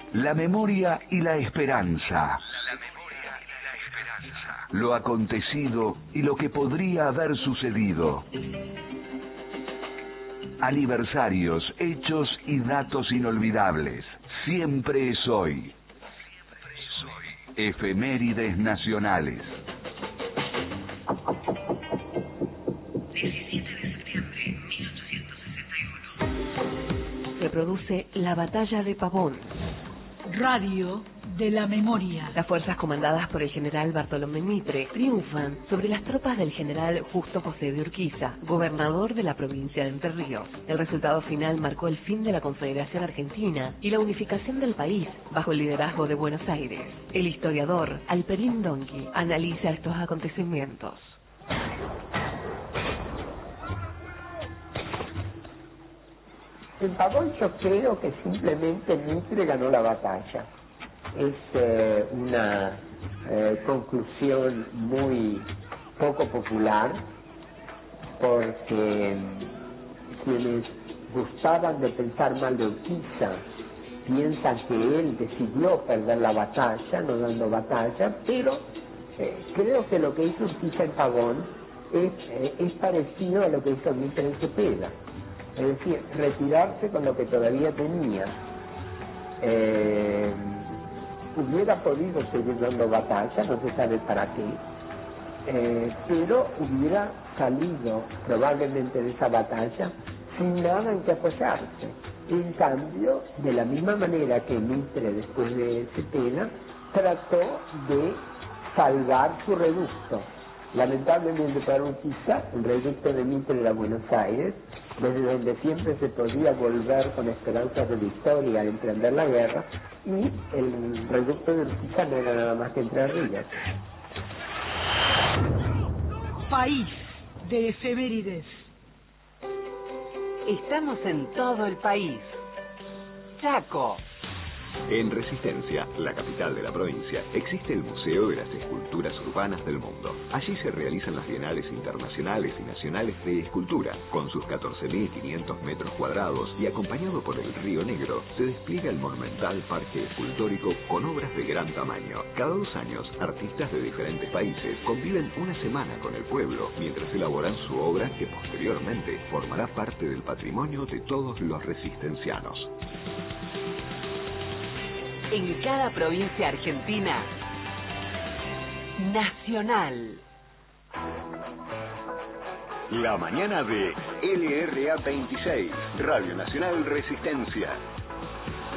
La memoria y la esperanza. Lo acontecido y lo que podría haber sucedido. Aniversarios, hechos y datos inolvidables. Siempre es hoy. Efemérides nacionales. 17 de septiembre, 1861. Se produce la Batalla de Pavón. Radio de la memoria. Las fuerzas comandadas por el general Bartolomé Mitre triunfan sobre las tropas del general Justo José de Urquiza, gobernador de la provincia de Entre Ríos. El resultado final marcó el fin de la Confederación Argentina y la unificación del país bajo el liderazgo de Buenos Aires. El historiador Alperín Donqui analiza estos acontecimientos. En Pavón yo creo que simplemente Mitre ganó la batalla. Es una conclusión muy poco popular, porque quienes gustaban de pensar mal de Urquiza piensan que él decidió perder la batalla, no dando batalla, pero creo que lo que hizo Urquiza en Pavón es parecido a lo que hizo Mitre en Cepeda. Es decir, retirarse con lo que todavía tenía. Hubiera podido seguir dando batalla, no se sabe para qué, pero hubiera salido probablemente de esa batalla sin nada en que apoyarse. En cambio, de la misma manera que Mitre después de Cepeda, trató de salvar su reducto. Lamentablemente para Urquiza, el reducto de Mitre era Buenos Aires, desde donde siempre se podía volver con esperanzas de victoria a emprender la guerra, y el reducto de Urquiza no era nada más que Entre Ríos. País de efemérides. Estamos en todo el país. Chaco. En Resistencia, la capital de la provincia, existe el Museo de las Esculturas Urbanas del Mundo. Allí se realizan las bienales internacionales y nacionales de escultura. Con sus 14.500 metros cuadrados y acompañado por el Río Negro, se despliega el monumental parque escultórico con obras de gran tamaño. Cada 2 años, artistas de diferentes países conviven una semana con el pueblo mientras elaboran su obra que posteriormente formará parte del patrimonio de todos los resistencianos. En cada provincia argentina, Nacional. La mañana de LRA 26, Radio Nacional Resistencia.